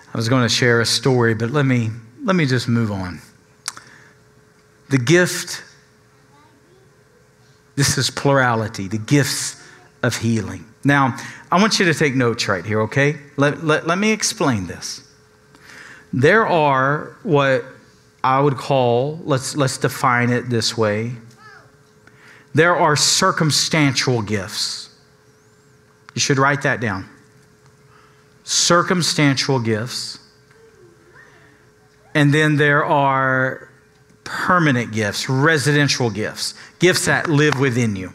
I was going to share a story, but let me just move on. The gift, this is plurality, the gifts of healing. Now, I want you to take notes right here, okay? Let me explain this. There are what I would call, let's define it this way. There are circumstantial gifts. You should write that down. Circumstantial gifts. And then there are permanent gifts, residential gifts, gifts that live within you.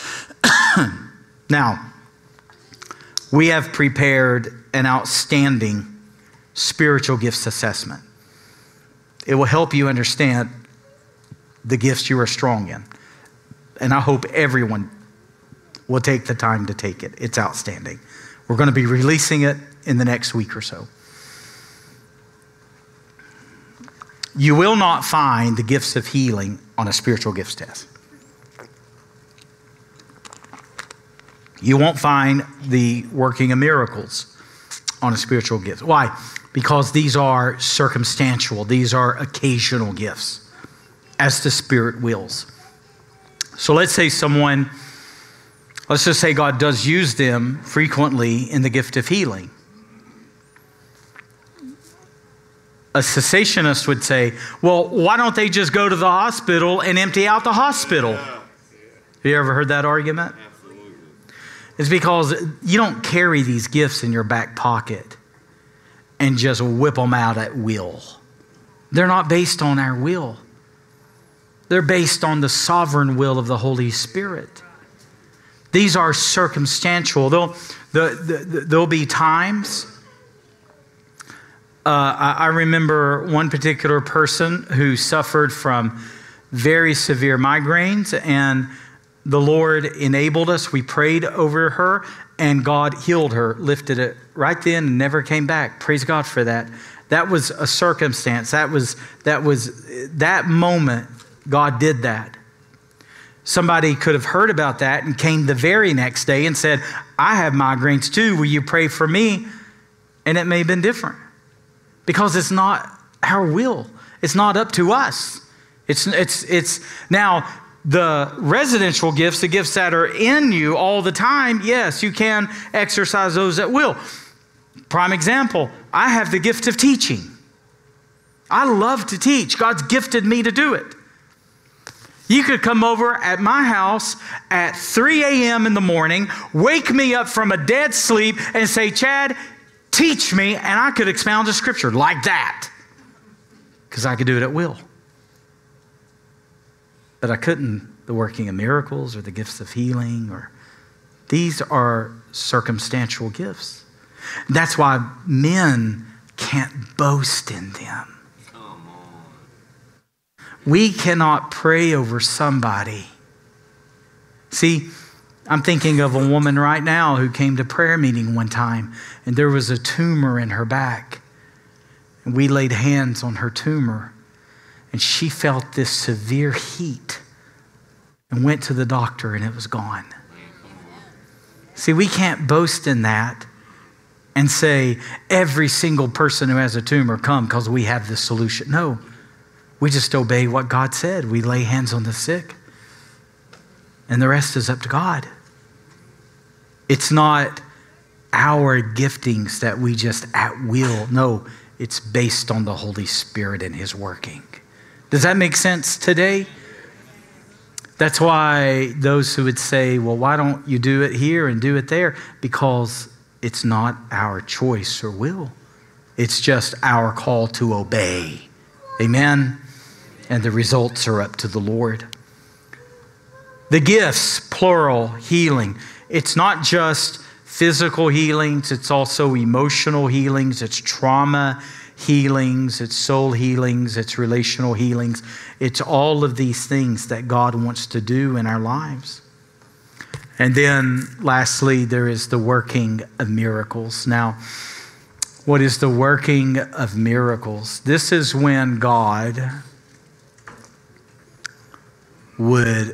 Now, we have prepared an outstanding spiritual gifts assessment. It will help you understand the gifts you are strong in. And I hope everyone will take the time to take it. It's outstanding. We're going to be releasing it in the next week or so. You will not find the gifts of healing on a spiritual gifts test. You won't find the working of miracles on a spiritual gift. Why? Because these are circumstantial. These are occasional gifts as the Spirit wills. So let's say let's just say God does use them frequently in the gift of healing. A cessationist would say, well, why don't they just go to the hospital and empty out the hospital? Have you ever heard that argument? Absolutely. It's because you don't carry these gifts in your back pocket and just whip them out at will. They're not based on our will. They're based on the sovereign will of the Holy Spirit. These are circumstantial. There'll be times. I remember one particular person who suffered from very severe migraines, and the Lord enabled us. We prayed over her, and God healed her, lifted it right then, and never came back. Praise God for that. That was a circumstance. That was that moment. God did that. Somebody could have heard about that and came the very next day and said, I have migraines too. Will you pray for me? And it may have been different because it's not our will. It's not up to us. It's now the residential gifts, the gifts that are in you all the time. Yes, you can exercise those at will. Prime example, I have the gift of teaching. I love to teach. God's gifted me to do it. You could come over at my house at 3 a.m. in the morning, wake me up from a dead sleep and say, Chad, teach me, and I could expound the scripture like that because I could do it at will. But I couldn't the working of miracles or the gifts of healing, or these are circumstantial gifts. That's why men can't boast in them. We cannot pray over somebody. See, I'm thinking of a woman right now who came to prayer meeting one time, and there was a tumor in her back. And we laid hands on her tumor, and she felt this severe heat and went to the doctor, and it was gone. See, we can't boast in that and say, every single person who has a tumor, come because we have the solution. No. We just obey what God said. We lay hands on the sick. And the rest is up to God. It's not our giftings that we just at will. No, it's based on the Holy Spirit and His working. Does that make sense today? That's why those who would say, well, why don't you do it here and do it there? Because it's not our choice or will. It's just our call to obey. Amen? And the results are up to the Lord. The gifts, plural, healing. It's not just physical healings. It's also emotional healings. It's trauma healings. It's soul healings. It's relational healings. It's all of these things that God wants to do in our lives. And then lastly, there is the working of miracles. Now, what is the working of miracles? This is when God would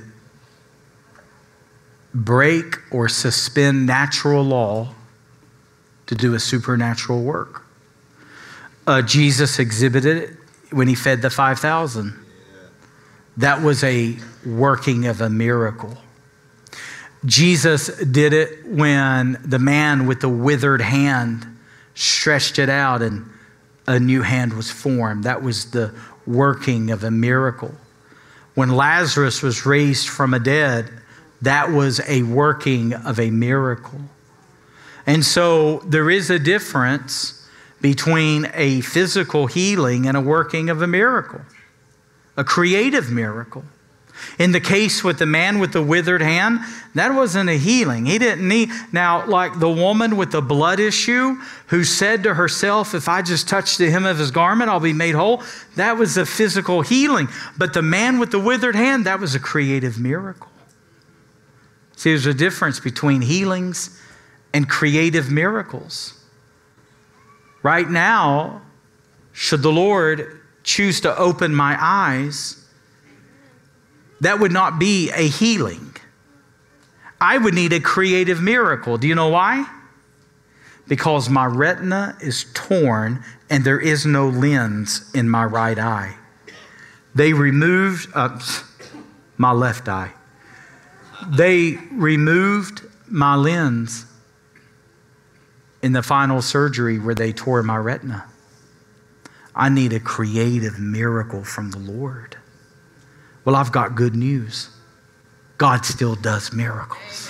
break or suspend natural law to do a supernatural work. Jesus exhibited it when he fed the 5,000. That was a working of a miracle. Jesus did it when the man with the withered hand stretched it out and a new hand was formed. That was the working of a miracle. When Lazarus was raised from the dead, that was a working of a miracle. And so there is a difference between a physical healing and a working of a miracle, a creative miracle. In the case with the man with the withered hand, that wasn't a healing. He didn't need, now like the woman with the blood issue who said to herself, if I just touch the hem of his garment, I'll be made whole. That was a physical healing. But the man with the withered hand, that was a creative miracle. See, there's a difference between healings and creative miracles. Right now, should the Lord choose to open my eyes, that would not be a healing. I would need a creative miracle. Do you know why? Because my retina is torn and there is no lens in my right eye. They removed my left eye. They removed my lens in the final surgery where they tore my retina. I need a creative miracle from the Lord. Well, I've got good news. God still does miracles.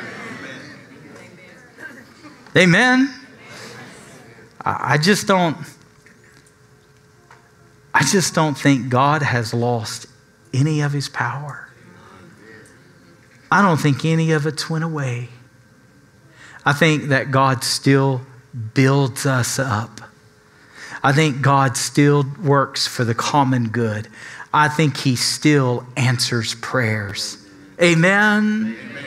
Amen. I just don't think God has lost any of his power. I don't think any of it's went away. I think that God still builds us up. I think God still works for the common good. I think he still answers prayers. Amen? Amen.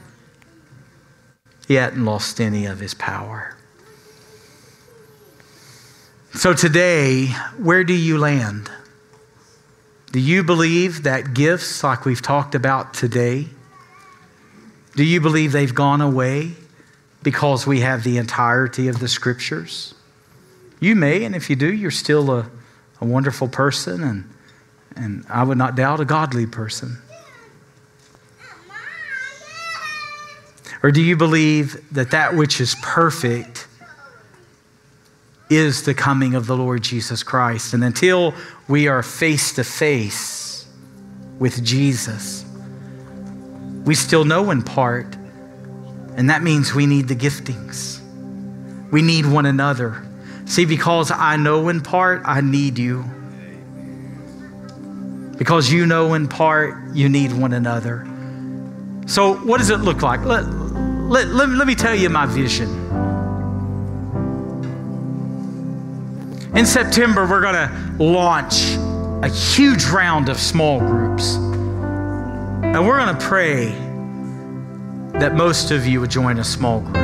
He hadn't lost any of his power. So today, where do you land? Do you believe that gifts like we've talked about today, do you believe they've gone away because we have the entirety of the scriptures? You may, and if you do, you're still a wonderful person and I would not doubt a godly person. Or do you believe that that which is perfect is the coming of the Lord Jesus Christ? And until we are face to face with Jesus, we still know in part, and that means we need the giftings. We need one another. See, because I know in part, I need you. Because you know in part, you need one another. So what does it look like? Let me tell you my vision. In September, we're going to launch a huge round of small groups. And we're going to pray that most of you would join a small group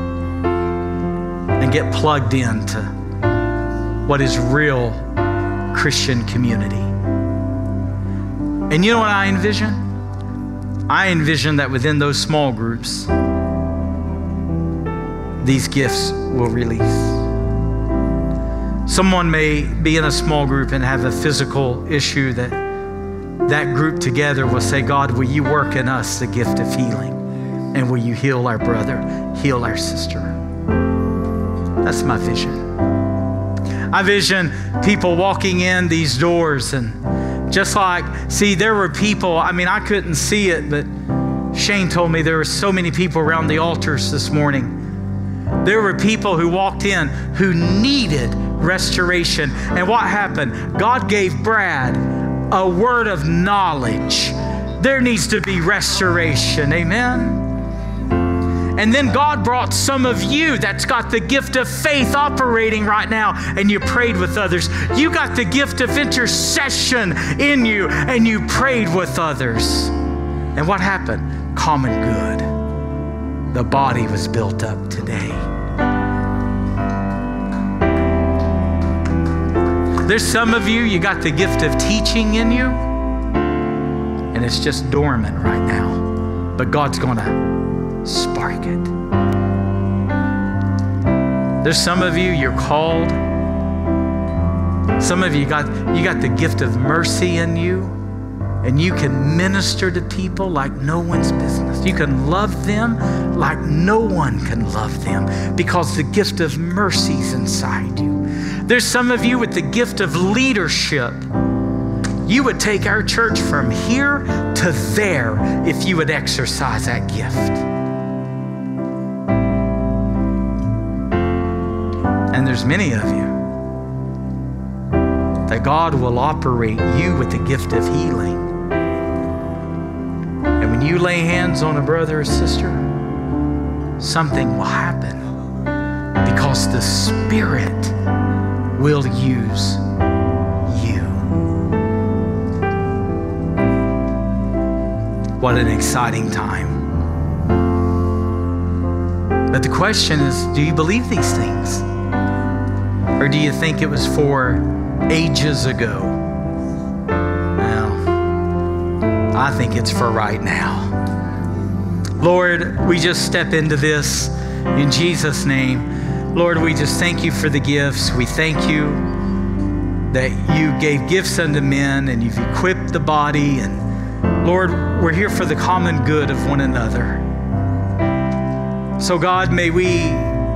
and get plugged into what is real Christian community. And you know what I envision? I envision that within those small groups, these gifts will release. Someone may be in a small group and have a physical issue that group together will say, God, will you work in us the gift of healing? And will you heal our brother, heal our sister? That's my vision. I vision people walking in these doors and just like, see, there were people, I couldn't see it, but Shane told me there were so many people around the altars this morning. There were people who walked in who needed restoration. And what happened? God gave Brad a word of knowledge. There needs to be restoration. Amen? And then God brought some of you that's got the gift of faith operating right now, and you prayed with others. You got the gift of intercession in you, and you prayed with others. And what happened? Common good. The body was built up today. There's some of you, you got the gift of teaching in you, and it's just dormant right now. But God's going to spark it. There's some of you, you're called Some of you got the gift of mercy in you, and you can minister to people like no one's business. You can love them like no one can love them because the gift of mercy is inside you. There's some of you with the gift of leadership. You would take our church from here to there if you would exercise that gift. And there's many of you that God will operate you with the gift of healing. And when you lay hands on a brother or sister, something will happen because the Spirit will use you. What an exciting time. But the question is, do you believe these things? Or do you think it was for ages ago? Well, I think it's for right now. Lord, we just step into this in Jesus' name. Lord, we just thank you for the gifts. We thank you that you gave gifts unto men and you've equipped the body. And Lord, we're here for the common good of one another. So God, may we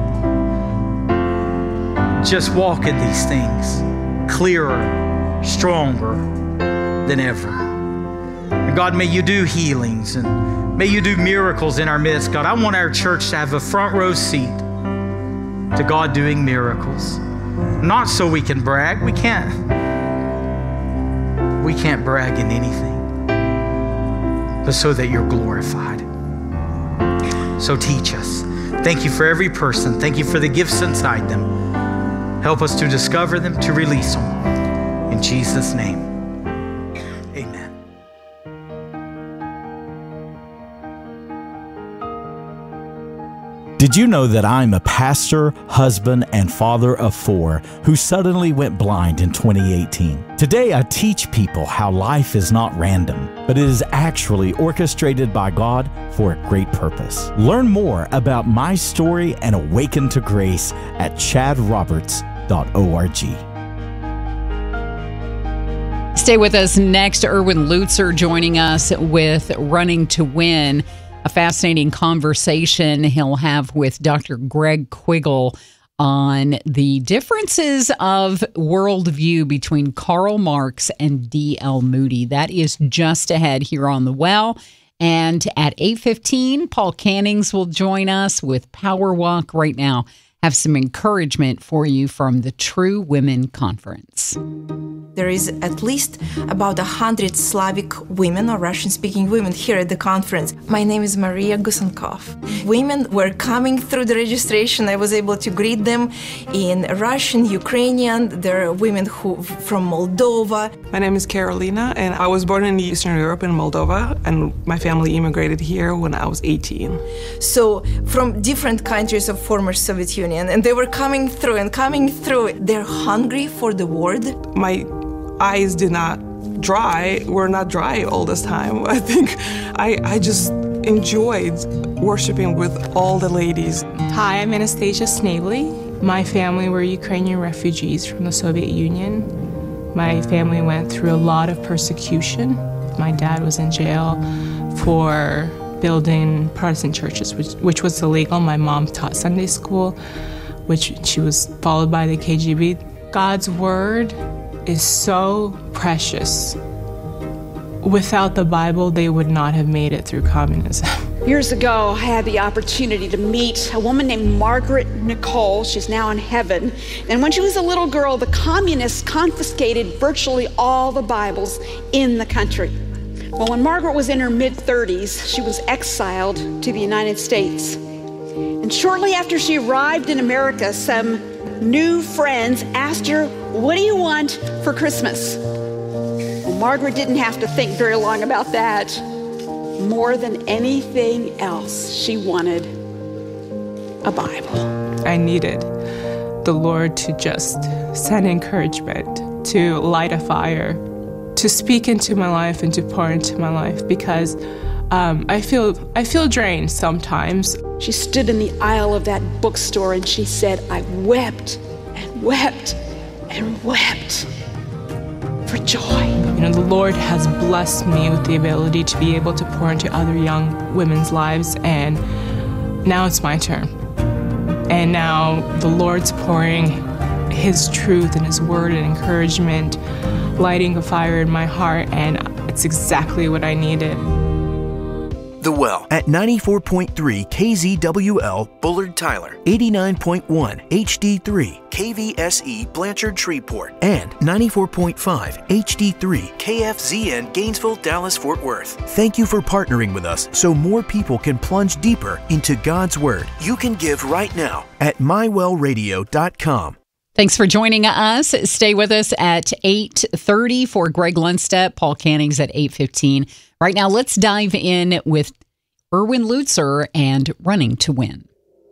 just walk in these things clearer, stronger than ever. And God, may you do healings and may you do miracles in our midst. God, I want our church to have a front row seat to God doing miracles. Not so we can brag. We can't brag in anything, but so that you're glorified. So teach us. Thank you for every person. Thank you for the gifts inside them. Help us to discover them, to release them. In Jesus' name, amen. Did you know that I'm a pastor, husband, and father of 4 who suddenly went blind in 2018? Today, I teach people how life is not random, but it is actually orchestrated by God for a great purpose. Learn more about my story and awaken to grace at chadroberts.org. Stay with us next. Erwin Lutzer joining us with Running to Win, a fascinating conversation he'll have with Dr. Greg Quiggle on the differences of worldview between Karl Marx and D.L. Moody. That is just ahead here on The Well. And at 8:15, Paul Cannings will join us with Power Walk. Right now, have some encouragement for you from the True Women Conference. There is at least about 100 Slavic women or Russian-speaking women here at the conference. My name is Maria Gusankov. Women were coming through the registration. I was able to greet them in Russian, Ukrainian. There are women who from Moldova. My name is Carolina, and I was born in Eastern Europe in Moldova, and my family immigrated here when I was 18. So from different countries of former Soviet Union, and they were coming through. They're hungry for the word. My eyes did not were not dry all this time. I think I just enjoyed worshiping with all the ladies. Hi, I'm Anastasia Snavely. My family were Ukrainian refugees from the Soviet Union. My family went through a lot of persecution. My dad was in jail for building Protestant churches, which was illegal. My mom taught Sunday school, which she was followed by the KGB. God's word is so precious. Without the Bible, they would not have made it through communism. Years ago, I had the opportunity to meet a woman named Margaret Nicole. She's now in heaven. And when she was a little girl, the communists confiscated virtually all the Bibles in the country. Well, when Margaret was in her mid-30s, she was exiled to the United States. And shortly after she arrived in America, some new friends asked her, "What do you want for Christmas?" Well, Margaret didn't have to think very long about that. More than anything else, she wanted a Bible. I needed the Lord to just send encouragement, to light a fire, to speak into my life and to pour into my life, because I feel drained sometimes. She stood in the aisle of that bookstore and she said, "I wept and wept and wept for joy. You know, the Lord has blessed me with the ability to be able to pour into other young women's lives, and now it's my turn. And now the Lord's pouring His truth and His word and encouragement, lighting a fire in my heart, and it's exactly what I needed. The Well at 94.3 KZWL Bullard Tyler, 89.1 HD3 KVSE Blanchard Shreveport, and 94.5 HD3 KFZN Gainesville, Dallas, Fort Worth. Thank you for partnering with us so more people can plunge deeper into God's Word. You can give right now at mywellradio.com. Thanks for joining us. Stay with us at 8:30 for Greg Lundstedt. Paul Canning's at 8:15. Right now, let's dive in with Erwin Lutzer and Running to Win.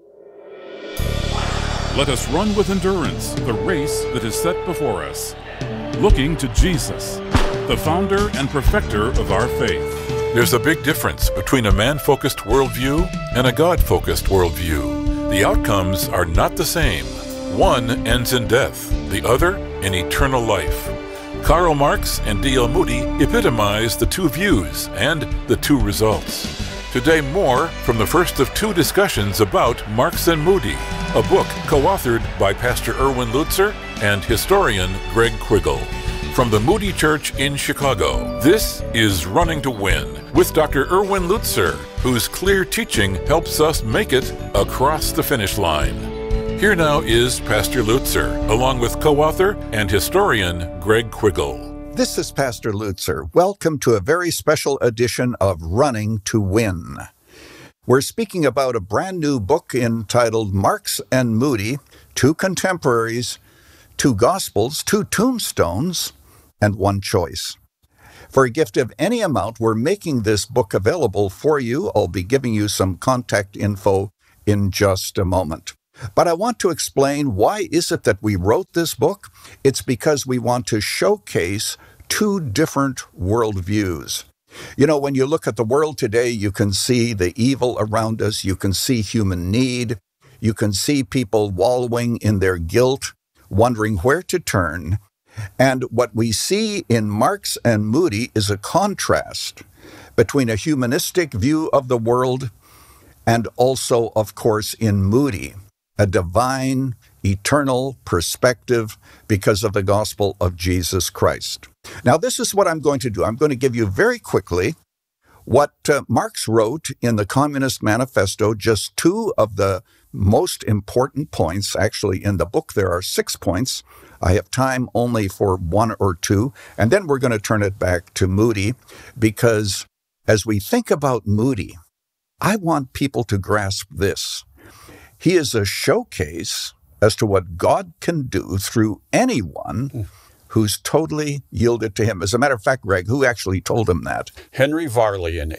Let us run with endurance the race that is set before us, looking to Jesus, the founder and perfecter of our faith. There's a big difference between a man-focused worldview and a God-focused worldview. The outcomes are not the same. One ends in death, the other in eternal life. Karl Marx and D.L. Moody epitomize the two views and the two results. Today, more from the first of two discussions about Marx and Moody, a book co-authored by Pastor Erwin Lutzer and historian Greg Quiggle. From the Moody Church in Chicago, this is Running to Win with Dr. Erwin Lutzer, whose clear teaching helps us make it across the finish line. Here now is Pastor Lutzer, along with co-author and historian Greg Quiggle. This is Pastor Lutzer. Welcome to a very special edition of Running to Win. We're speaking about a brand new book entitled Marx and Moody, Two Contemporaries, Two Gospels, Two Tombstones, and One Choice. For a gift of any amount, we're making this book available for you. I'll be giving you some contact info in just a moment. But I want to explain why is it that we wrote this book. It's because we want to showcase two different worldviews. You know, when you look at the world today, you can see the evil around us. You can see human need. You can see people wallowing in their guilt, wondering where to turn. And what we see in Marx and Moody is a contrast between a humanistic view of the world and also, of course, in Moody, a divine, eternal perspective because of the gospel of Jesus Christ. Now, this is what I'm going to do. I'm going to give you very quickly what Marx wrote in the Communist Manifesto, just two of the most important points. Actually, in the book, there are 6 points. I have time only for 1 or 2, and then we're going to turn it back to Moody, because as we think about Moody, I want people to grasp this. He is a showcase as to what God can do through anyone who's totally yielded to him. As a matter of fact, Greg, who actually told him that? Henry Varley in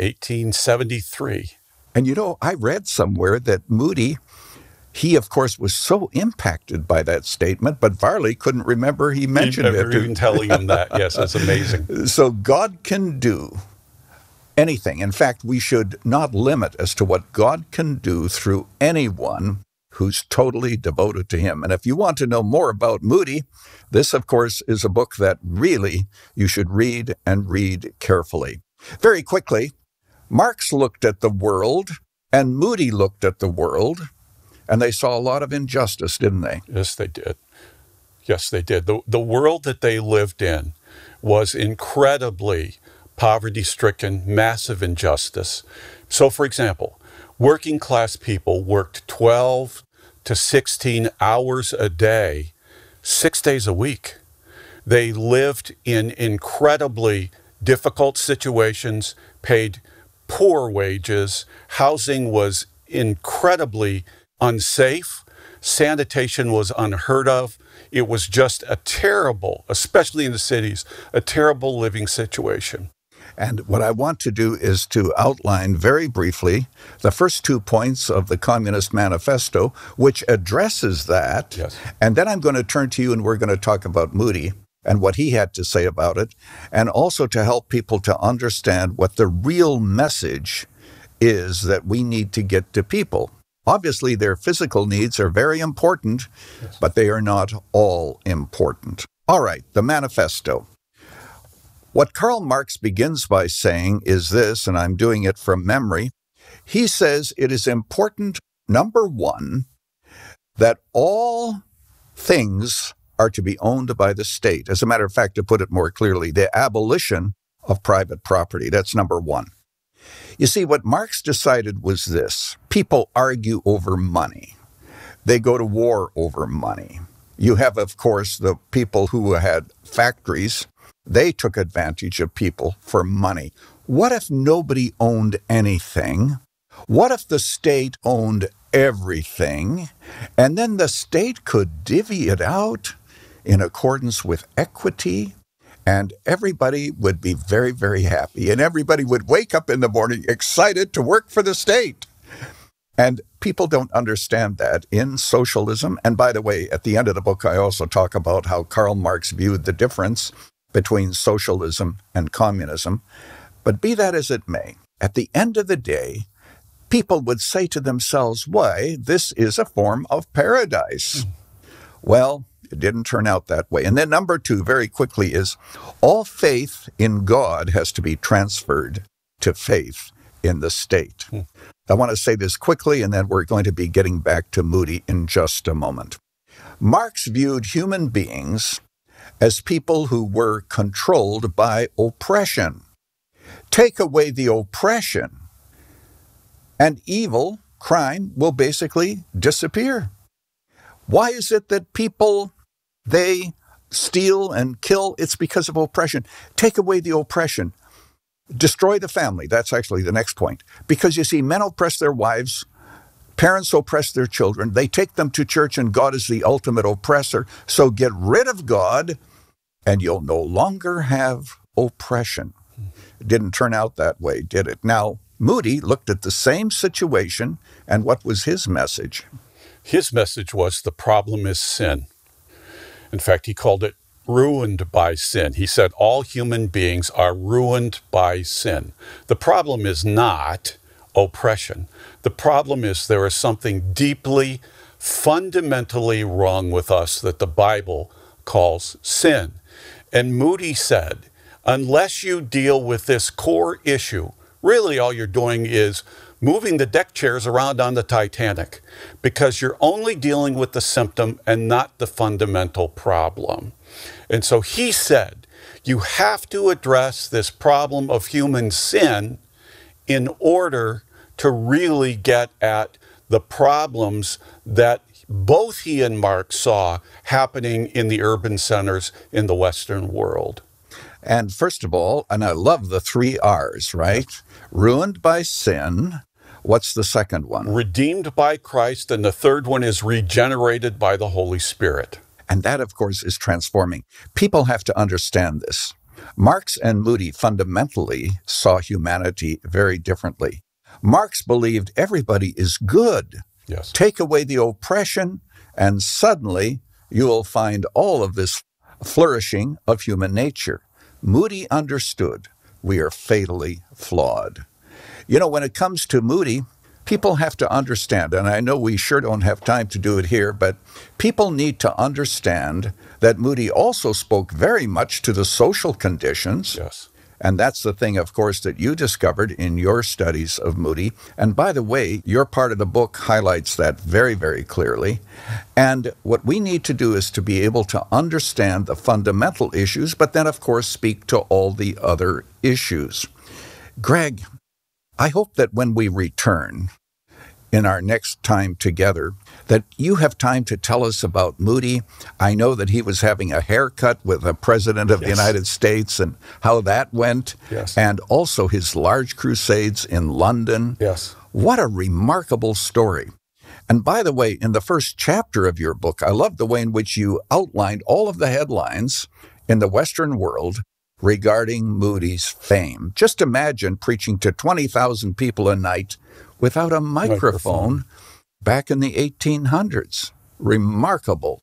1873. And you know, I read somewhere that Moody, he, of course, was so impacted by that statement, but Varley couldn't remember he mentioned it. Even telling him that, yes, it's amazing. So God can do anything. In fact, we should not limit as to what God can do through anyone who's totally devoted to him. And if you want to know more about Moody, this, of course, is a book that really you should read and read carefully. Very quickly, Marx looked at the world and Moody looked at the world, and they saw a lot of injustice, didn't they? Yes, they did. Yes, they did. The world that they lived in was incredibly poverty-stricken, massive injustice. So, for example, working class people worked 12 to 16 hours a day, 6 days a week. They lived in incredibly difficult situations, paid poor wages. Housing was incredibly unsafe. Sanitation was unheard of. It was just a terrible, especially in the cities, a terrible living situation. And what I want to do is to outline very briefly the first 2 points of the Communist Manifesto, which addresses that. Yes. And then I'm going to turn to you and we're going to talk about Moody and what he had to say about it, and also to help people to understand what the real message is that we need to get to people. Obviously, their physical needs are very important, but they are not all important. All right, the manifesto. What Karl Marx begins by saying is this, and I'm doing it from memory. He says it is important, number one, that all things are to be owned by the state. As a matter of fact, to put it more clearly, the abolition of private property. That's number one. You see, what Marx decided was this. People argue over money. They go to war over money. You have, of course, the people who had factories. They took advantage of people for money. What if nobody owned anything? What if the state owned everything, and then the state could divvy it out in accordance with equity, and everybody would be very, very happy, and everybody would wake up in the morning excited to work for the state. And people don't understand that in socialism. And by the way, at the end of the book, I also talk about how Karl Marx viewed the difference between socialism and communism. But be that as it may, at the end of the day, people would say to themselves, why, this is a form of paradise. Well, it didn't turn out that way. And then number two, very quickly, is all faith in God has to be transferred to faith in the state. I want to say this quickly, and then we're going to be getting back to Moody in just a moment. Marx viewed human beings as people who were controlled by oppression. Take away the oppression, and evil, crime, will basically disappear. Why is it that people, they steal and kill? It's because of oppression. Take away the oppression. Destroy the family. That's actually the next point. Because you see, men oppress their wives, parents oppress their children, they take them to church, and God is the ultimate oppressor. So get rid of God, and you'll no longer have oppression. It didn't turn out that way, did it? Now, Moody looked at the same situation, and what was his message? His message was the problem is sin. In fact, he called it ruined by sin. He said all human beings are ruined by sin. The problem is not oppression. The problem is there is something deeply, fundamentally wrong with us that the Bible calls sin. And Moody said, unless you deal with this core issue, really all you're doing is moving the deck chairs around on the Titanic, because you're only dealing with the symptom and not the fundamental problem. And so he said, you have to address this problem of human sin in order to really get at the problems that both he and Marx saw happening in the urban centers in the Western world. And first of all, and I love the 3 R's, right? Ruined by sin. What's the second one? Redeemed by Christ. And the third one is regenerated by the Holy Spirit. And that, of course, is transforming. People have to understand this. Marx and Moody fundamentally saw humanity very differently. Marx believed everybody is good. Yes. Take away the oppression, and suddenly you will find all of this flourishing of human nature. Moody understood we are fatally flawed. You know, when it comes to Moody, people have to understand, and I know we sure don't have time to do it here, but people need to understand that Moody also spoke very much to the social conditions. Yes. And that's the thing, of course, that you discovered in your studies of Moody. And by the way, your part of the book highlights that very, very clearly. And what we need to do is to be able to understand the fundamental issues, but then, of course, speak to all the other issues. Greg, I hope that when we return in our next time together, that you have time to tell us about Moody. I know that he was having a haircut with the President of the United States and how that went, and also his large crusades in London. Yes. What a remarkable story. And by the way, in the first chapter of your book, I love the way in which you outlined all of the headlines in the Western world regarding Moody's fame. Just imagine preaching to 20,000 people a night without a microphone back in the 1800s. Remarkable.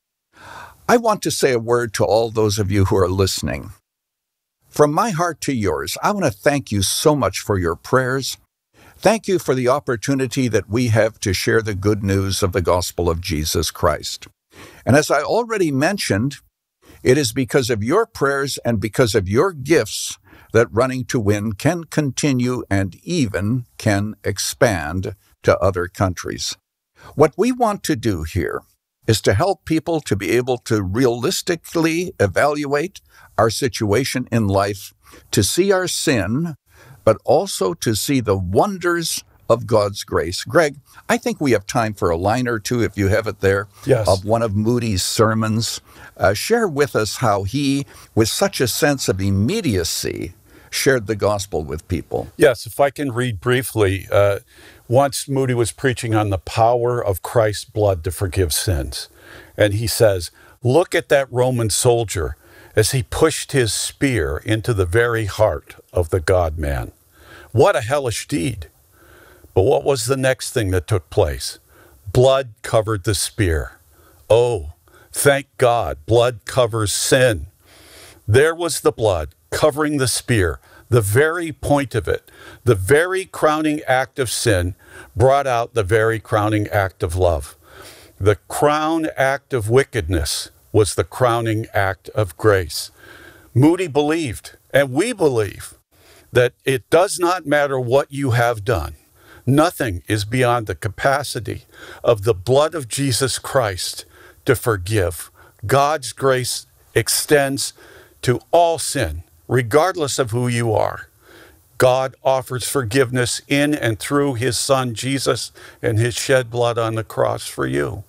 I want to say a word to all those of you who are listening. From my heart to yours, I want to thank you so much for your prayers. Thank you for the opportunity that we have to share the good news of the gospel of Jesus Christ. And as I already mentioned, it is because of your prayers and because of your gifts that Running to Win can continue and even can expand to other countries. What we want to do here is to help people to be able to realistically evaluate our situation in life, to see our sin, but also to see the wonders of God's grace. Greg, I think we have time for a line or two, if you have it there, yes, of one of Moody's sermons. Share with us how he, with such a sense of immediacy, shared the gospel with people. Yes, if I can read briefly. Once Moody was preaching on the power of Christ's blood to forgive sins. And he says, look at that Roman soldier as he pushed his spear into the very heart of the God-man. What a hellish deed. But what was the next thing that took place? Blood covered the spear. Oh, thank God, blood covers sin. There was the blood covering the spear. The very point of it, the very crowning act of sin, brought out the very crowning act of love. The crown act of wickedness was the crowning act of grace. Moody believed, and we believe, that it does not matter what you have done. Nothing is beyond the capacity of the blood of Jesus Christ to forgive. God's grace extends to all sin, regardless of who you are. God offers forgiveness in and through his Son, Jesus, and his shed blood on the cross for you.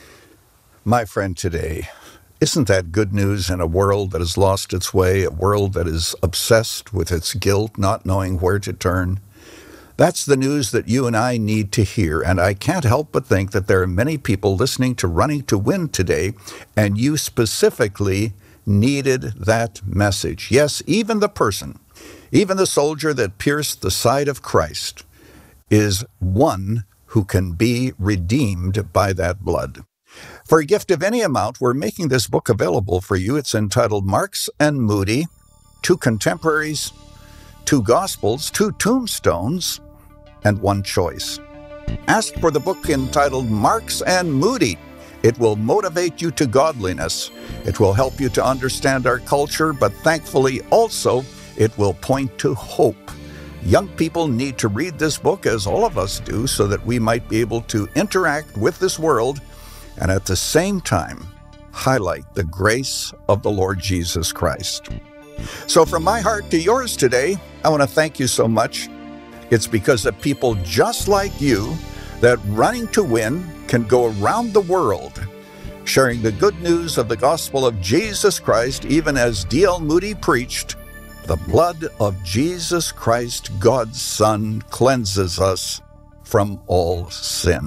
My friend, today, isn't that good news in a world that has lost its way, a world that is obsessed with its guilt, not knowing where to turn? That's the news that you and I need to hear, and I can't help but think that there are many people listening to Running to Win today, and you specifically needed that message. Yes, even the soldier that pierced the side of Christ is one who can be redeemed by that blood. For a gift of any amount, we're making this book available for you. It's entitled Marks and Moody, 2 Contemporaries, 2 Gospels, 2 Tombstones, and 1 Choice. Ask for the book entitled Marks and Moody. It will motivate you to godliness. It will help you to understand our culture, but thankfully also it will point to hope. Young people need to read this book, as all of us do, so that we might be able to interact with this world and at the same time highlight the grace of the Lord Jesus Christ. So from my heart to yours today, I want to thank you so much. It's because of people just like you that Running to Win can go around the world sharing the good news of the gospel of Jesus Christ, even as D.L. Moody preached, the blood of Jesus Christ, God's Son, cleanses us from all sin.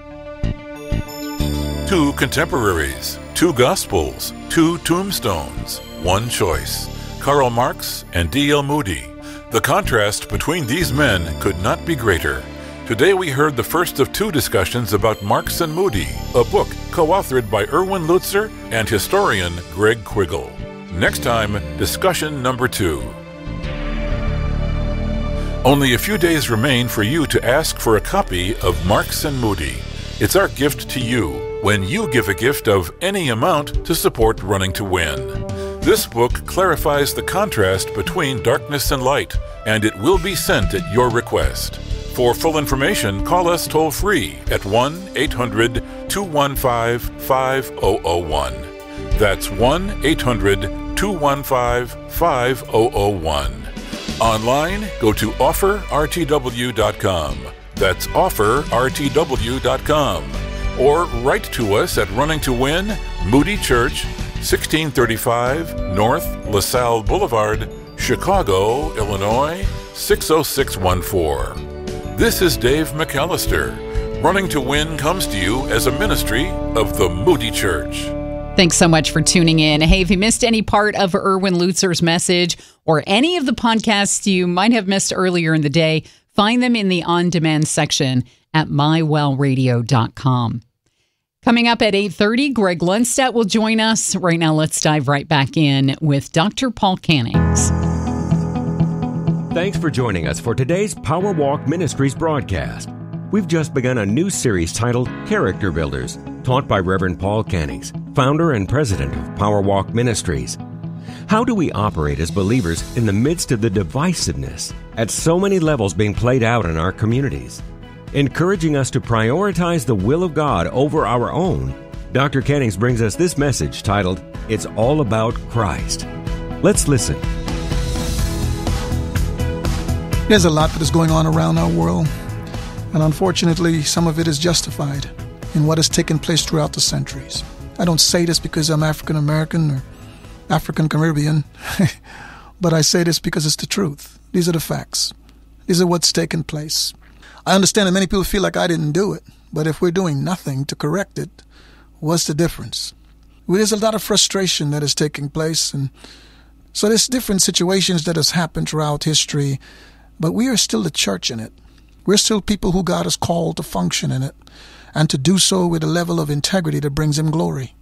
2 Contemporaries, 2 Gospels, 2 Tombstones, 1 Choice. Karl Marx and D.L. Moody. The contrast between these men could not be greater. Today we heard the first of 2 discussions about Marks and Moody, a book co-authored by Erwin Lutzer and historian Greg Quiggle. Next time, discussion number 2. Only a few days remain for you to ask for a copy of Marks and Moody. It's our gift to you when you give a gift of any amount to support Running to Win. This book clarifies the contrast between darkness and light, and it will be sent at your request. For full information, call us toll-free at 1-800-215-5001. That's 1-800-215-5001. Online, go to offerrtw.com. That's offerrtw.com. Or write to us at Running to Win, Moody Church, 1635 North LaSalle Boulevard, Chicago, Illinois, 60614. This is Dave McAllister. Running to Win comes to you as a ministry of the Moody Church. Thanks so much for tuning in. Hey, if you missed any part of Erwin Lutzer's message or any of the podcasts you might have missed earlier in the day, find them in the on-demand section at mywellradio.com. Coming up at 8:30, Greg Lundstedt will join us. Right now, let's dive right back in with Dr. Paul Cannings. Thanks for joining us for today's Power Walk Ministries broadcast. We've just begun a new series titled Character Builders, taught by Reverend Paul Cannings, founder and president of Power Walk Ministries. How do we operate as believers in the midst of the divisiveness at so many levels being played out in our communities? Encouraging us to prioritize the will of God over our own, Dr. Cannings brings us this message titled, It's All About Christ. Let's listen. There's a lot that is going on around our world, and unfortunately, some of it is justified in what has taken place throughout the centuries. I don't say this because I'm African American or African Caribbean, but I say this because it's the truth. These are the facts. These are what's taken place. I understand that many people feel like I didn't do it, but if we're doing nothing to correct it, what's the difference? Well, there's a lot of frustration that is taking place, and so there's different situations that has happened throughout history, but we are still the church in it. We're still people who God has called to function in it, and to do so with a level of integrity that brings Him glory.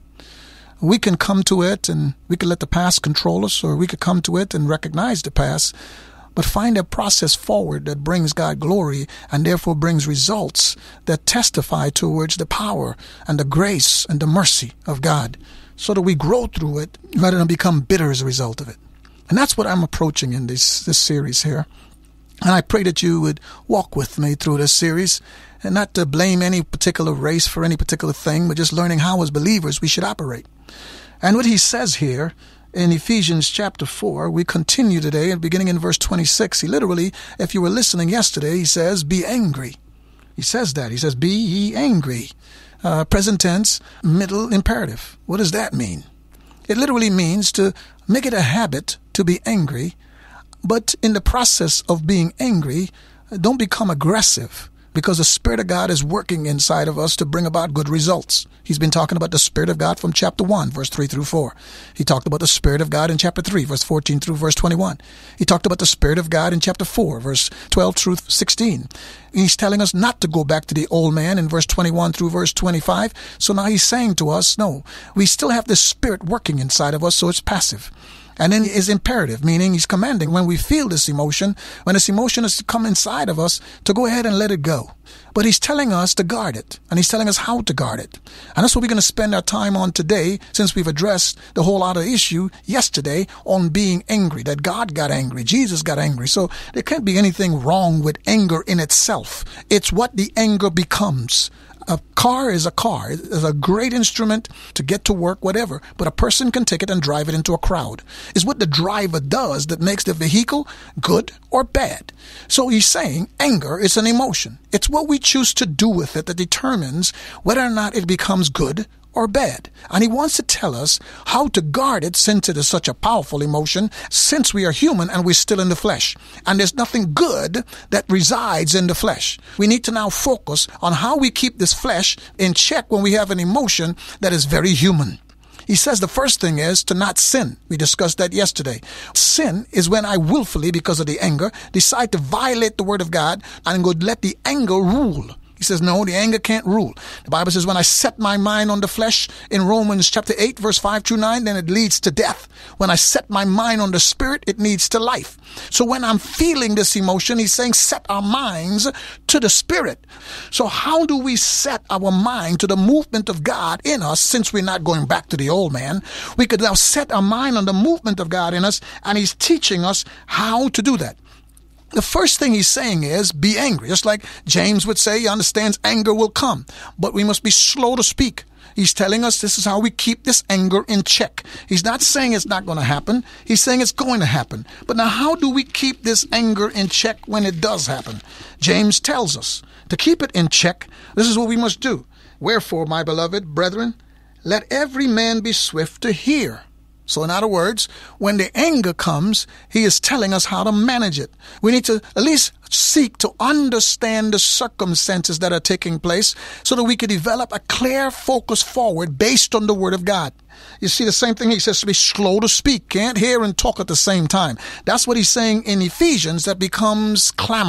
We can come to it and we can let the past control us, or we could come to it and recognize the past, but find a process forward that brings God glory and therefore brings results that testify towards the power and the grace and the mercy of God, so that we grow through it rather than become bitter as a result of it. And that's what I'm approaching in this series here. And I pray that you would walk with me through this series, and not to blame any particular race for any particular thing, but just learning how as believers we should operate. And what he says here in Ephesians chapter 4, we continue today, and beginning in verse 26, he literally, if you were listening yesterday, he says, be angry. He says that. He says, be ye angry. Present tense, middle imperative. What does that mean? It literally means to make it a habit to be angry, but in the process of being angry, don't become aggressive, because the Spirit of God is working inside of us to bring about good results. He's been talking about the Spirit of God from chapter 1, verse 3 through 4. He talked about the Spirit of God in chapter 3, verse 14 through verse 21. He talked about the Spirit of God in chapter 4, verse 12 through 16. He's telling us not to go back to the old man in verse 21 through verse 25. So now he's saying to us, no, we still have the Spirit working inside of us, so it's passive. And then is imperative, meaning he's commanding when we feel this emotion, when this emotion has come inside of us, to go ahead and let it go. But he's telling us to guard it, and he's telling us how to guard it. And that's what we're going to spend our time on today, since we've addressed the whole other issue yesterday on being angry, that God got angry, Jesus got angry. So there can't be anything wrong with anger in itself. It's what the anger becomes. A car is a car. It's a great instrument to get to work, whatever. But a person can take it and drive it into a crowd. It's what the driver does that makes the vehicle good or bad. So he's saying anger is an emotion. It's what we choose to do with it that determines whether or not it becomes good or bad. And he wants to tell us how to guard it, since it is such a powerful emotion, since we are human and we're still in the flesh. And there's nothing good that resides in the flesh. We need to now focus on how we keep this flesh in check when we have an emotion that is very human. He says the first thing is to not sin. We discussed that yesterday. Sin is when I willfully, because of the anger, decide to violate the word of God and go let the anger rule. He says, no, the anger can't rule. The Bible says, when I set my mind on the flesh, in Romans chapter 8, verse 5 through 9, then it leads to death. When I set my mind on the Spirit, it leads to life. So when I'm feeling this emotion, he's saying, set our minds to the Spirit. So how do we set our mind to the movement of God in us, since we're not going back to the old man? We could now set our mind on the movement of God in us, and he's teaching us how to do that. The first thing he's saying is be angry. Just like James would say, he understands anger will come, but we must be slow to speak. He's telling us this is how we keep this anger in check. He's not saying it's not going to happen. He's saying it's going to happen. But now how do we keep this anger in check when it does happen? James tells us to keep it in check. This is what we must do. Wherefore, my beloved brethren, let every man be swift to hear. So in other words, when the anger comes, he is telling us how to manage it. We need to at least seek to understand the circumstances that are taking place so that we can develop a clear focus forward based on the Word of God. You see the same thing. He says to be slow to speak, can't hear and talk at the same time. That's what he's saying in Ephesians that becomes clamor.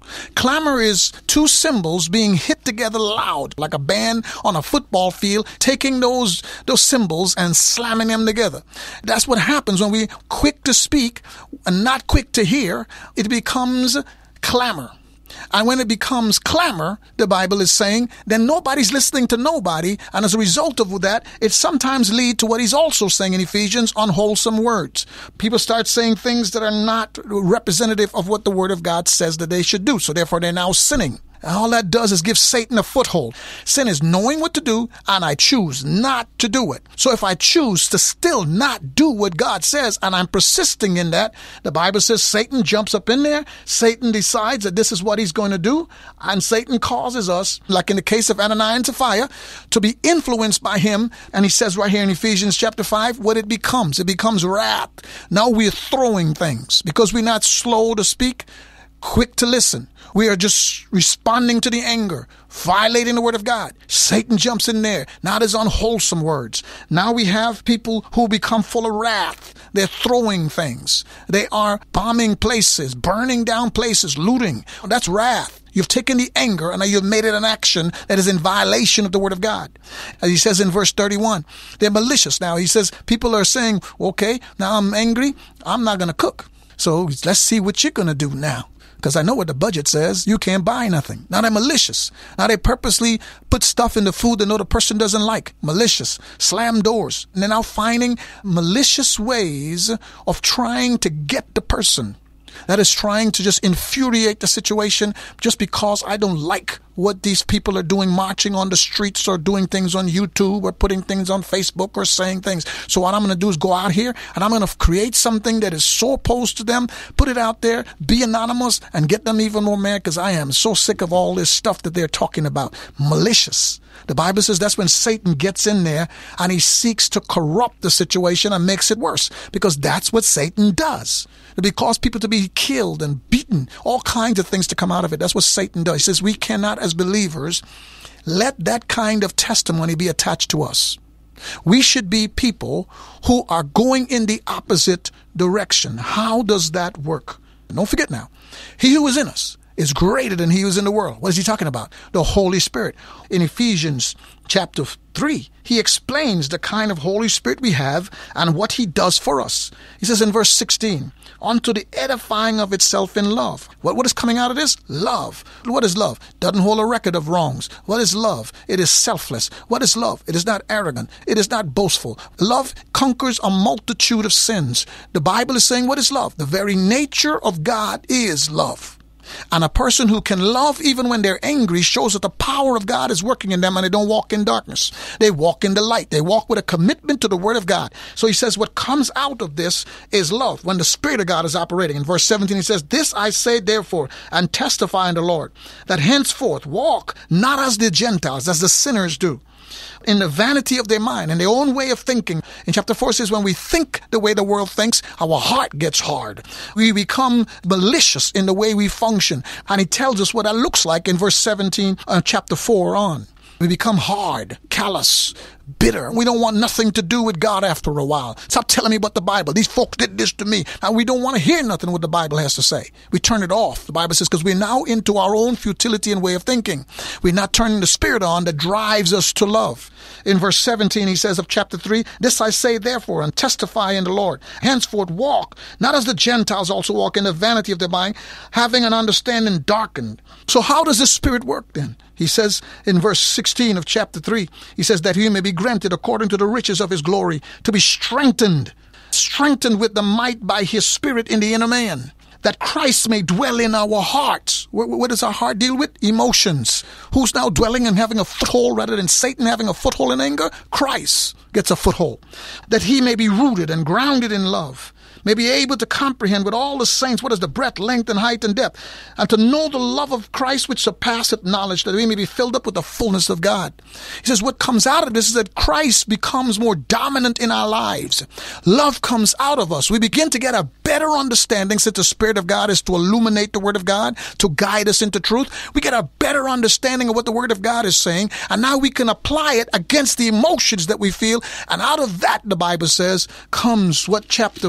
Clamor is two cymbals being hit together loud, like a band on a football field, taking those cymbals and slamming them together. That's what happens when we're quick to speak and not quick to hear. It becomes clamor. And when it becomes clamor, the Bible is saying, then nobody's listening to nobody. And as a result of that, it sometimes leads to what he's also saying in Ephesians, unwholesome words. People start saying things that are not representative of what the Word of God says that they should do. So therefore, they're now sinning. And all that does is give Satan a foothold. Sin is knowing what to do, and I choose not to do it. So if I choose to still not do what God says, and I'm persisting in that, the Bible says Satan jumps up in there. Satan decides that this is what he's going to do. And Satan causes us, like in the case of Ananias and Sapphira, to be influenced by him. And he says right here in Ephesians chapter 5, what it becomes. It becomes wrath. Now we're throwing things because we're not slow to speak, quick to listen. We are just responding to the anger, violating the Word of God. Satan jumps in there. Now there's unwholesome words. Now we have people who become full of wrath. They're throwing things. They are bombing places, burning down places, looting. That's wrath. You've taken the anger and now you've made it an action that is in violation of the Word of God. As he says in verse 31, they're malicious. Now he says people are saying, okay, now I'm angry. I'm not going to cook. So let's see what you're going to do now. Because I know what the budget says. You can't buy nothing. Now they're malicious. Now they purposely put stuff in the food that know the person doesn't like. Malicious. Slam doors. And they're now finding malicious ways of trying to get the person. That is trying to just infuriate the situation just because I don't like what these people are doing, marching on the streets or doing things on YouTube or putting things on Facebook or saying things. So what I'm going to do is go out here and I'm going to create something that is so opposed to them, put it out there, be anonymous, and get them even more mad because I am so sick of all this stuff that they're talking about. Malicious. The Bible says that's when Satan gets in there and he seeks to corrupt the situation and makes it worse because that's what Satan does. He causes people to be killed and beaten, all kinds of things to come out of it. That's what Satan does. He says we cannot, as believers, let that kind of testimony be attached to us. We should be people who are going in the opposite direction. How does that work? Don't forget now, he who is in us is greater than he who is in the world. What is he talking about? The Holy Spirit. In Ephesians chapter 3, he explains the kind of Holy Spirit we have and what he does for us. He says in verse 16, unto the edifying of itself in love. What is coming out of this? Love. What is love? Doesn't hold a record of wrongs. What is love? It is selfless. What is love? It is not arrogant. It is not boastful. Love conquers a multitude of sins. The Bible is saying, what is love? The very nature of God is love. And a person who can love even when they're angry shows that the power of God is working in them and they don't walk in darkness. They walk in the light. They walk with a commitment to the Word of God. So he says what comes out of this is love when the Spirit of God is operating. In verse 17 he says, this I say therefore and testify in the Lord, that henceforth walk not as the Gentiles, as the sinners do, in the vanity of their mind and their own way of thinking. In chapter 4 it says when we think the way the world thinks, our heart gets hard. We become malicious in the way we function. And he tells us what that looks like in verse 17 chapter 4 on. We become hard, callous, bitter. We don't want nothing to do with God after a while. Stop telling me about the Bible. These folks did this to me. Now we don't want to hear nothing what the Bible has to say. We turn it off. The Bible says because we're now into our own futility and way of thinking. We're not turning the Spirit on that drives us to love. In verse 17 he says of chapter 3, this I say therefore and testify in the Lord. Henceforth walk, not as the Gentiles also walk in the vanity of their mind, having an understanding darkened. So how does the Spirit work then? He says in verse 16 of chapter 3, he says that he may be granted according to the riches of his glory, to be strengthened with the might by his Spirit in the inner man, that Christ may dwell in our hearts. What does our heart deal with? Emotions. Who's now dwelling and having a foothold rather than Satan having a foothold in anger? Christ gets a foothold. That he may be rooted and grounded in love, may be able to comprehend with all the saints what is the breadth, length, and height, and depth, and to know the love of Christ which surpasseth knowledge, that we may be filled up with the fullness of God. He says what comes out of this is that Christ becomes more dominant in our lives. Love comes out of us. We begin to get a better understanding, since the Spirit of God is to illuminate the Word of God, to guide us into truth. We get a better understanding of what the Word of God is saying, and now we can apply it against the emotions that we feel, and out of that, the Bible says, comes what chapter 4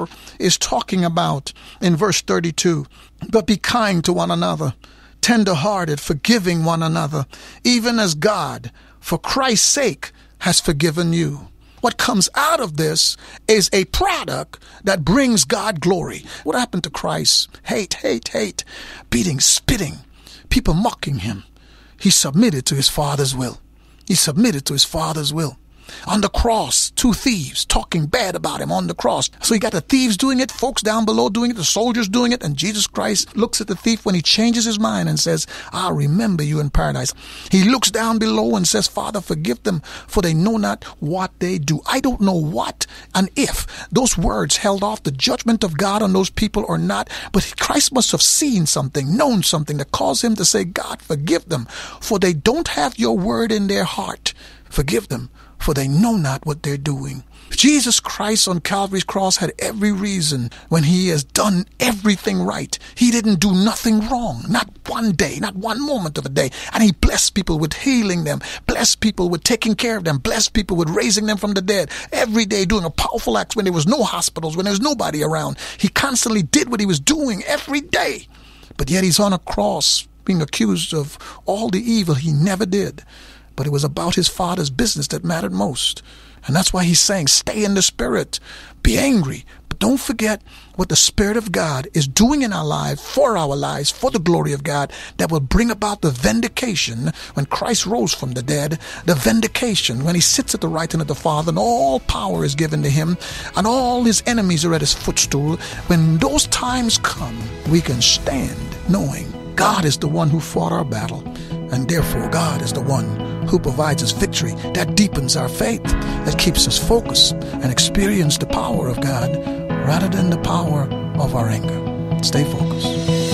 4 is talking about in verse 32. But be kind to one another, tender-hearted, forgiving one another, even as God, for Christ's sake, has forgiven you. What comes out of this is a product that brings God glory. What happened to Christ? Hate, beating, spitting, people mocking him. He submitted to his Father's will. He submitted to his Father's will. On the cross, 2 thieves talking bad about him on the cross. So you got the thieves doing it, folks down below doing it, the soldiers doing it, and Jesus Christ looks at the thief when he changes his mind and says, I'll remember you in paradise. He looks down below and says, Father, forgive them, for they know not what they do. I don't know what and if those words held off the judgment of God on those people or not, but Christ must have seen something, known something that caused him to say, God, forgive them, for they don't have your word in their heart. Forgive them, for they know not what they're doing. Jesus Christ on Calvary's cross had every reason when he has done everything right. He didn't do nothing wrong, not one day, not one moment of a day. And he blessed people with healing them, blessed people with taking care of them, blessed people with raising them from the dead. Every day doing a powerful act when there was no hospitals, when there was nobody around. He constantly did what he was doing every day. But yet he's on a cross being accused of all the evil he never did. But it was about his Father's business that mattered most. And that's why he's saying, stay in the Spirit. Be angry. But don't forget what the Spirit of God is doing in our lives, for the glory of God, that will bring about the vindication when Christ rose from the dead, the vindication when he sits at the right hand of the Father and all power is given to him and all his enemies are at his footstool. When those times come, we can stand knowing God is the one who fought our battle. And therefore, God is the one who provides us victory. That deepens our faith, that keeps us focused and experience the power of God rather than the power of our anger. Stay focused.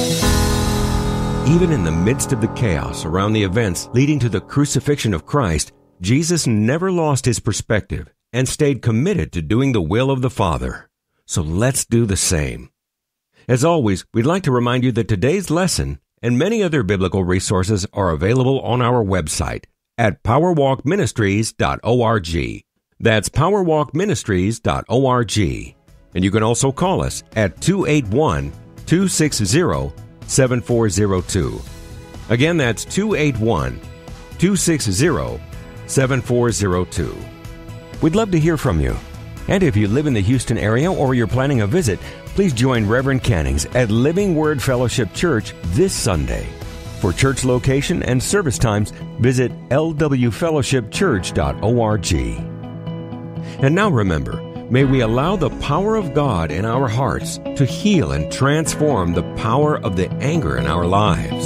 Even in the midst of the chaos around the events leading to the crucifixion of Christ, Jesus never lost his perspective and stayed committed to doing the will of the Father. So let's do the same. As always, we'd like to remind you that today's lesson and many other biblical resources are available on our website at powerwalkministries.org. That's powerwalkministries.org. And you can also call us at 281-260-7402. Again, that's 281-260-7402. We'd love to hear from you. And if you live in the Houston area or you're planning a visit, please join Reverend Cannings at Living Word Fellowship Church this Sunday. For church location and service times, visit lwfellowshipchurch.org. And now remember, may we allow the power of God in our hearts to heal and transform the power of the anger in our lives.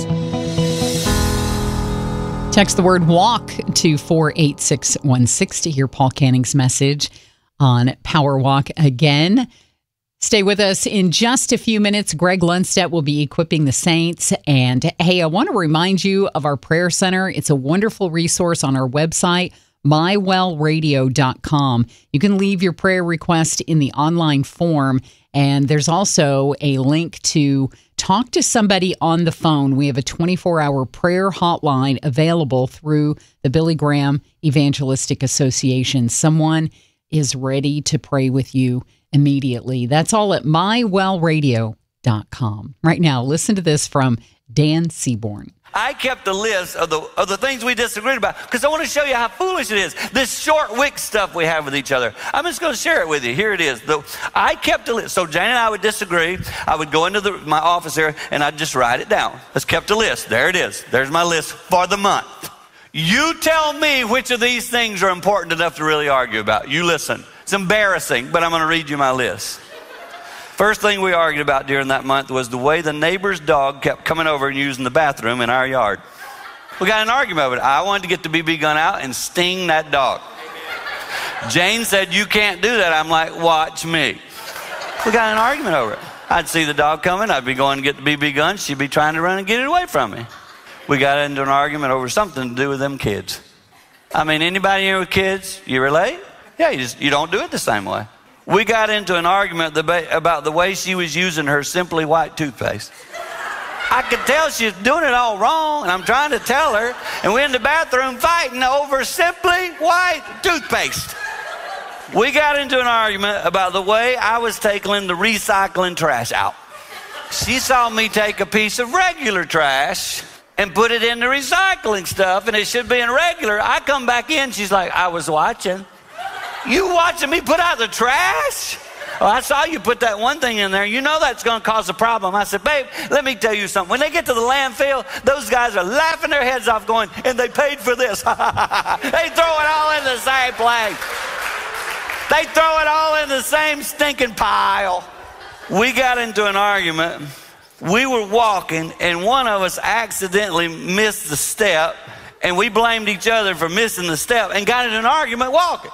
Text the word WALK to 48616 to hear Paul Canning's message on Power Walk again. Stay with us in just a few minutes. Greg Lundstedt will be equipping the saints. And hey, I want to remind you of our prayer center. It's a wonderful resource on our website, mywellradio.com. You can leave your prayer request in the online form. And there's also a link to talk to somebody on the phone. We have a 24-hour prayer hotline available through the Billy Graham Evangelistic Association. Someone is ready to pray with you immediately. That's all at mywellradio.com. Right now, listen to this from Dan Seaborn. I kept a list of the things we disagreed about because I want to show you how foolish it is. This short wick stuff we have with each other. I'm just going to share it with you. Here it is. I kept a list. So Jane and I would disagree. I would go into my office here and I'd just write it down. Just kept a list. There it is. There's my list for the month. You tell me which of these things are important enough to really argue about. You listen. It's embarrassing, but I'm going to read you my list. First thing we argued about during that month was the way the neighbor's dog kept coming over and using the bathroom in our yard. We got an argument over it. I wanted to get the BB gun out and sting that dog. Jane said, you can't do that. I'm like, watch me. We got an argument over it. I'd see the dog coming. I'd be going to get the BB gun. She'd be trying to run and get it away from me. We got into an argument over something to do with them kids. I mean, anybody here with kids, you relate? Yeah, you don't do it the same way. We got into an argument about the way she was using her Simply White toothpaste. I could tell she's doing it all wrong, and I'm trying to tell her, and we're in the bathroom fighting over Simply White toothpaste. We got into an argument about the way I was taking the recycling trash out. She saw me take a piece of regular trash and put it in the recycling stuff, and it should be in regular. I come back in, she's like, I was watching. You watching me put out the trash? Oh, I saw you put that one thing in there. You know that's going to cause a problem. I said, babe, let me tell you something. When they get to the landfill, those guys are laughing their heads off going, and they paid for this. They throw it all in the same place. They throw it all in the same stinking pile. We got into an argument. We were walking, and one of us accidentally missed the step, and we blamed each other for missing the step and got into an argument walking.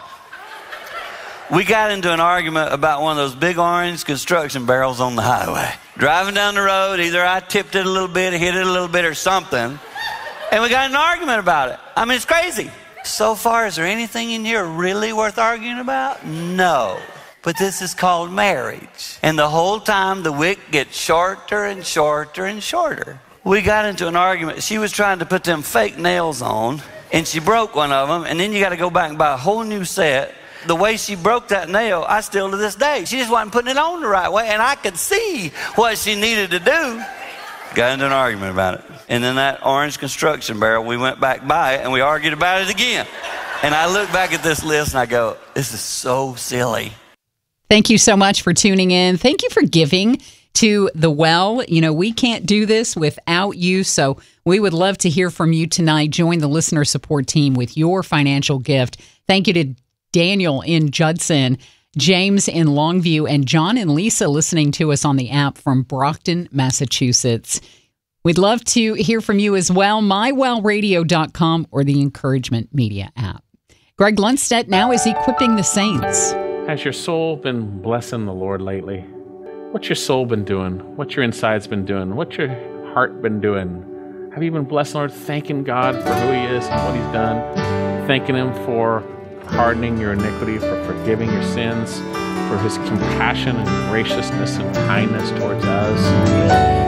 We got into an argument about one of those big orange construction barrels on the highway. Driving down the road, either I tipped it a little bit, hit it a little bit or something, and we got in an argument about it. I mean, it's crazy. So far, is there anything in here really worth arguing about? No. But this is called marriage. And the whole time, the wick gets shorter and shorter and shorter. We got into an argument. She was trying to put them fake nails on, and she broke one of them, and then you got to go back and buy a whole new set. The way she broke that nail, I still to this day. She just wasn't putting it on the right way, and I could see what she needed to do. Got into an argument about it. And then that orange construction barrel, we went back by it, and we argued about it again. And I look back at this list, and I go, this is so silly. Thank you so much for tuning in. Thank you for giving to The Well. You know, we can't do this without you, so we would love to hear from you tonight. Join the listener support team with your financial gift. Thank you to Daniel in Judson, James in Longview, and John and Lisa listening to us on the app from Brockton, Massachusetts. We'd love to hear from you as well, mywellradio.com or the Encouragement Media app. Greg Lundstedt now is equipping the saints. Has your soul been blessing the Lord lately? What's your soul been doing? What's your insides been doing? What's your heart been doing? Have you been blessing the Lord, thanking God for who He is and what He's done, thanking Him for pardoning your iniquity, for forgiving your sins, for His compassion and graciousness and kindness towards us?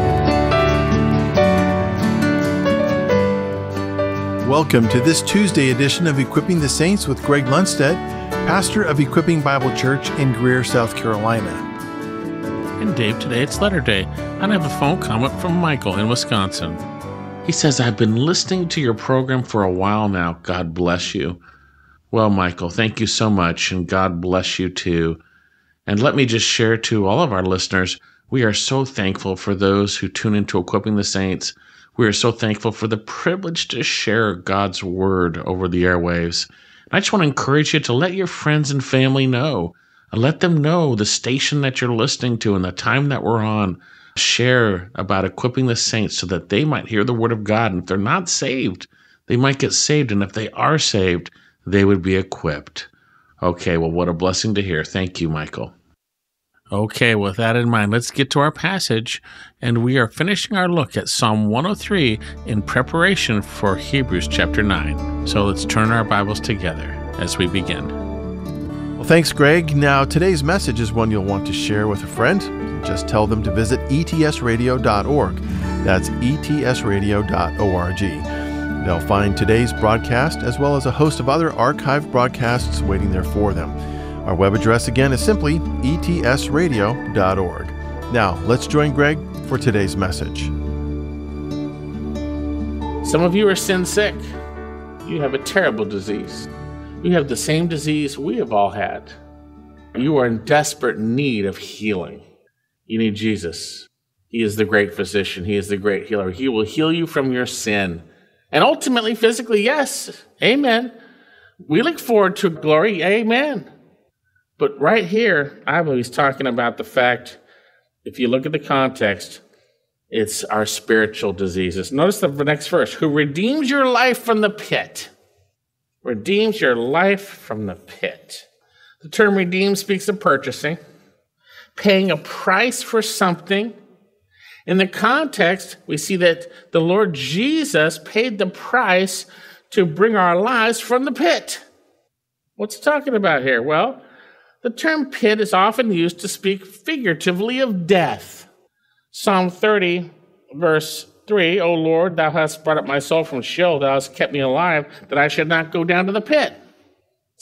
Welcome to this Tuesday edition of Equipping the Saints with Greg Lundstedt, pastor of Equipping Bible Church in Greer, South Carolina. And Dave, today it's letter day, and I have a phone comment from Michael in Wisconsin. He says, I've been listening to your program for a while now. God bless you. Well, Michael, thank you so much, and God bless you too. And let me just share to all of our listeners, we are so thankful for those who tune into Equipping the Saints. We are so thankful for the privilege to share God's Word over the airwaves. And I just want to encourage you to let your friends and family know. Let them know the station that you're listening to and the time that we're on. Share about Equipping the Saints so that they might hear the Word of God. And if they're not saved, they might get saved. And if they are saved, they would be equipped. Okay, well, what a blessing to hear. Thank you, Michael. Okay, with that in mind, let's get to our passage. And we are finishing our look at Psalm 103 in preparation for Hebrews chapter 9. So let's turn our Bibles together as we begin. Well, thanks, Greg. Now, today's message is one you'll want to share with a friend. Just tell them to visit etsradio.org. That's etsradio.org. They'll find today's broadcast as well as a host of other archived broadcasts waiting there for them. Our web address again is simply etsradio.org. Now, let's join Greg for today's message. Some of you are sin sick. You have a terrible disease. You have the same disease we have all had. You are in desperate need of healing. You need Jesus. He is the great physician. He is the great healer. He will heal you from your sin. And ultimately, physically, yes. Amen. We look forward to glory. Amen. But right here, I believe he's talking about the fact, if you look at the context, it's our spiritual diseases. Notice the next verse. Who redeems your life from the pit. Redeems your life from the pit. The term redeem speaks of purchasing, paying a price for something. In the context, we see that the Lord Jesus paid the price to bring our lives from the pit. What's it talking about here? Well, the term pit is often used to speak figuratively of death. Psalm 30, verse 3, O Lord, thou hast brought up my soul from Sheol, thou hast kept me alive, that I should not go down to the pit.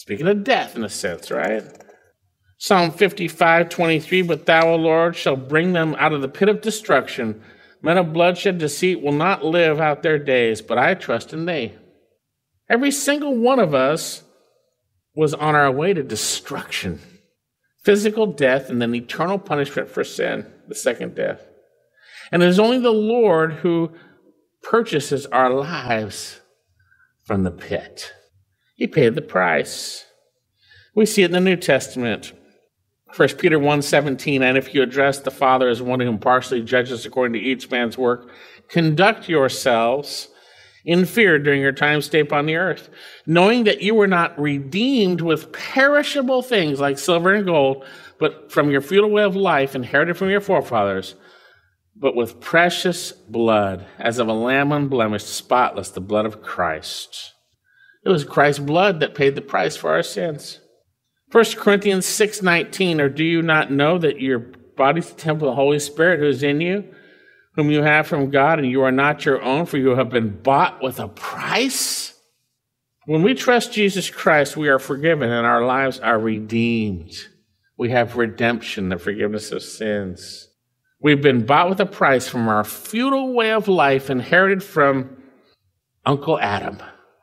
Speaking of death, in a sense, right? Psalm 55:23, but thou, O Lord, shall bring them out of the pit of destruction. Men of bloodshed deceit will not live out their days, but I trust in thee. Every single one of us was on our way to destruction. Physical death and then eternal punishment for sin, the second death. And it is only the Lord who purchases our lives from the pit. He paid the price. We see it in the New Testament. 1 Peter 1:17, and if you address the Father as one who impartially judges according to each man's work, conduct yourselves in fear during your time stay upon the earth, knowing that you were not redeemed with perishable things like silver and gold, but from your futile way of life inherited from your forefathers, but with precious blood, as of a lamb unblemished, spotless, the blood of Christ. It was Christ's blood that paid the price for our sins. 1 Corinthians 6:19, or do you not know that your body's the temple of the Holy Spirit who is in you, whom you have from God, and you are not your own, for you have been bought with a price? When we trust Jesus Christ, we are forgiven and our lives are redeemed. We have redemption, the forgiveness of sins. We've been bought with a price from our futile way of life inherited from Uncle Adam.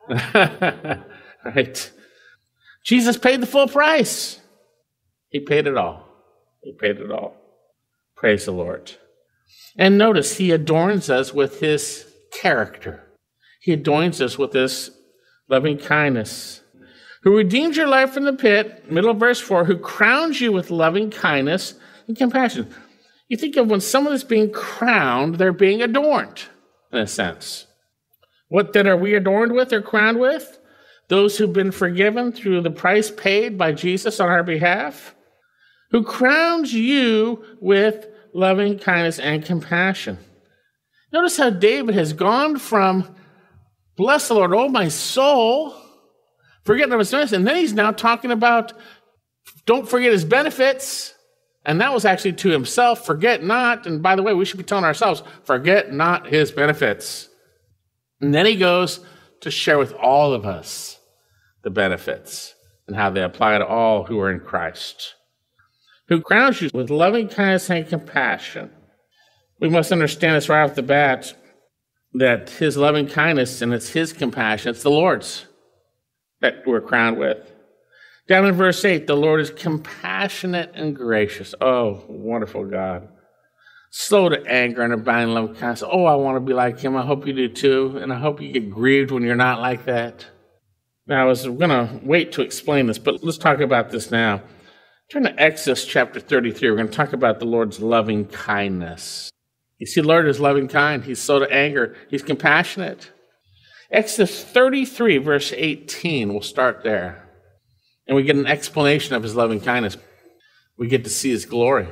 Right? Jesus paid the full price. He paid it all. He paid it all. Praise the Lord. And notice, he adorns us with his character. He adorns us with his loving kindness. Who redeemed your life from the pit, middle of verse 4, who crowns you with loving kindness and compassion. You think of when someone is being crowned, they're being adorned, in a sense. What then are we adorned with or crowned with? Those who've been forgiven through the price paid by Jesus on our behalf, who crowns you with loving kindness and compassion. Notice how David has gone from, bless the Lord, oh my soul, forgetting of his benefits, and then he's now talking about, don't forget his benefits. And that was actually to himself, forget not, and by the way, we should be telling ourselves, forget not his benefits. And then he goes to share with all of us the benefits and how they apply to all who are in Christ, who crowns you with loving kindness and compassion. We must understand this right off the bat, that his loving kindness and it's his compassion, it's the Lord's that we're crowned with. Down in verse 8, the Lord is compassionate and gracious. Oh, wonderful God. Slow to anger and abounding love and kindness. Oh, I want to be like him. I hope you do too. And I hope you get grieved when you're not like that. Now, I was going to wait to explain this, but let's talk about this now. Turn to Exodus chapter 33. We're going to talk about the Lord's loving kindness. You see, the Lord is loving kind. He's slow to anger. He's compassionate. Exodus 33, verse 18. We'll start there. And we get an explanation of his loving kindness. We get to see his glory.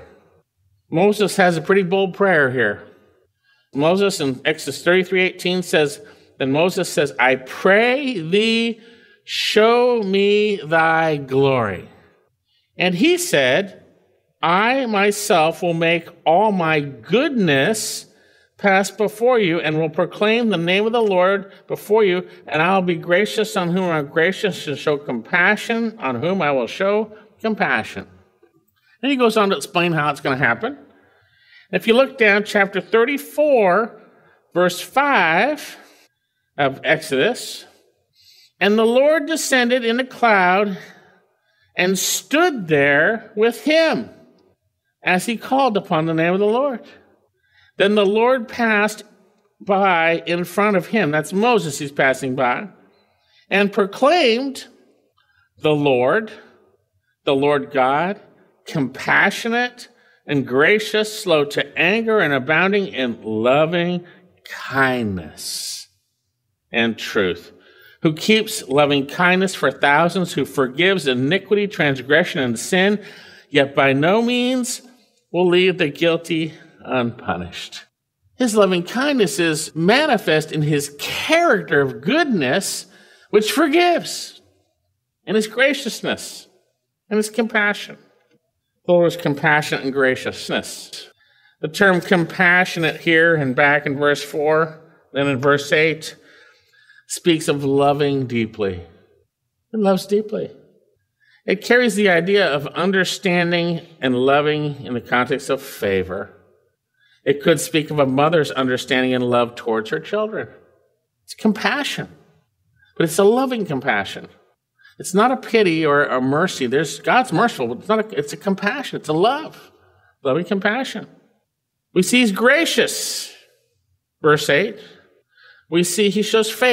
Moses has a pretty bold prayer here. Moses in Exodus 33:18 says, then Moses says, I pray thee, show me thy glory. And he said, I myself will make all my goodness pass before you and will proclaim the name of the Lord before you, and I'll be gracious on whom I'm gracious and show compassion on whom I will show compassion. And he goes on to explain how it's going to happen. If you look down chapter 34, verse 5 of Exodus, and the Lord descended in a cloud and stood there with him as he called upon the name of the Lord. Then the Lord passed by in front of him, that's Moses he's passing by, and proclaimed, the Lord God, compassionate and gracious, slow to anger and abounding in loving kindness and truth, who keeps loving kindness for thousands, who forgives iniquity, transgression, and sin, yet by no means will leave the guilty unpunished. His loving kindness is manifest in his character of goodness, which forgives, and his graciousness and his compassion. The Lord is compassionate and graciousness. The term compassionate here and back in verse 4, then in verse 8, speaks of loving deeply. He loves deeply. It carries the idea of understanding and loving in the context of favor. It could speak of a mother's understanding and love towards her children. It's compassion, but it's a loving compassion. It's not a pity or a mercy. God's merciful, but it's a compassion. It's a love, loving compassion. We see he's gracious. Verse 8, we see he shows favor.